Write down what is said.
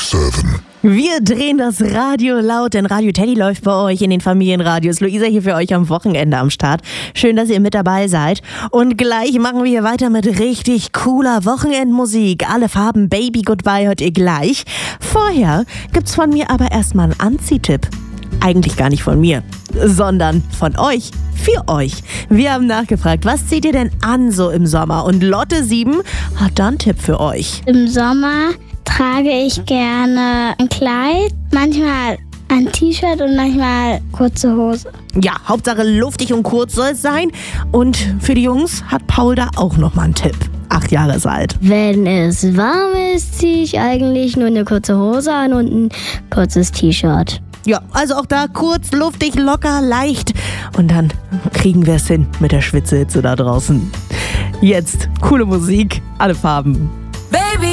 7. Wir drehen das Radio laut, denn Radio Teddy läuft bei euch in den Familienradios. Luisa hier für euch am Wochenende am Start. Schön, dass ihr mit dabei seid. Und gleich machen wir hier weiter mit richtig cooler Wochenendmusik. Alle Farben Baby Goodbye hört ihr gleich. Vorher gibt's von mir aber erstmal einen Anziehtipp. Eigentlich gar nicht von mir, sondern von euch, für euch. Wir haben nachgefragt, was zieht ihr denn an so im Sommer? Und Lotte 7 hat da einen Tipp für euch. Im Sommer trage ich gerne ein Kleid, manchmal ein T-Shirt und manchmal kurze Hose. Ja, Hauptsache luftig und kurz soll es sein. Und für die Jungs hat Paul da auch nochmal einen Tipp. 8 Jahre ist alt. Wenn es warm ist, ziehe ich eigentlich nur eine kurze Hose an und ein kurzes T-Shirt. Ja, also auch da kurz, luftig, locker, leicht. Und dann kriegen wir es hin mit der Schwitzehitze da draußen. Jetzt coole Musik, alle Farben.